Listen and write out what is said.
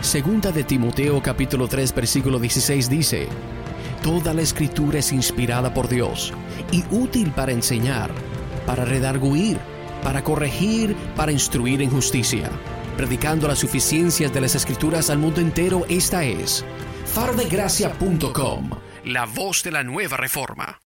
Segunda de Timoteo capítulo 3 versículo 16 dice: Toda la escritura es inspirada por Dios y útil para enseñar, para redarguir, para corregir, para instruir en justicia, predicando las suficiencias de las escrituras al mundo entero. Esta es fardegracia.com, la voz de la nueva reforma.